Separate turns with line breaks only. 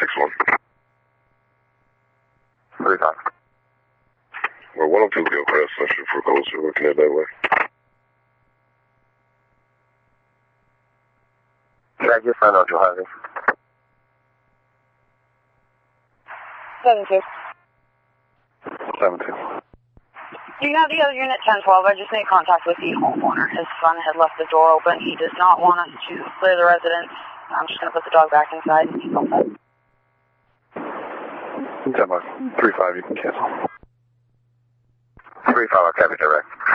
61.
35.
Well, 102 Gilchrist, I should foreclose. We're looking at that way.
Yeah, just find out Joe Harvey.
7-2.
7-2.
Do you have the other unit 1012? I just made contact with the homeowner. His son had left the door open. He does not want us to clear the residence. I'm just going to put the dog back inside and he's all set.
3-5, you can cancel. 3-5, I'll copy direct.